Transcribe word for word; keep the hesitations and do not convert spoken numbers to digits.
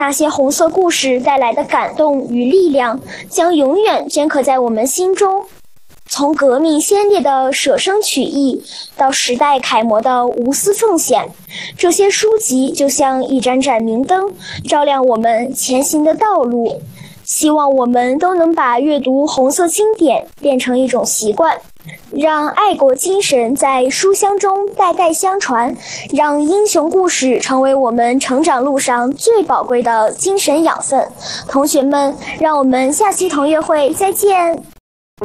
那些红色故事带来的感动与力量，将永远镌刻在我们心中。从革命先烈的舍生取义，到时代楷模的无私奉献，这些书籍就像一盏盏明灯，照亮我们前行的道路。希望我们都能把阅读红色经典变成一种习惯，让爱国精神在书香中代代相传，让英雄故事成为我们成长路上最宝贵的精神养分。同学们，让我们下期同乐会再见。